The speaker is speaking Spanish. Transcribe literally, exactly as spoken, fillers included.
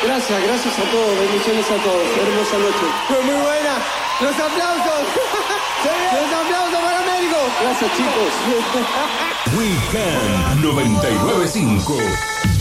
Gracias, gracias a todos, bendiciones a todos. Hermosa noche. Fue muy buena. Los aplausos. Los aplausos para Américo. Gracias, chicos. Weekend noventa y nueve punto cinco.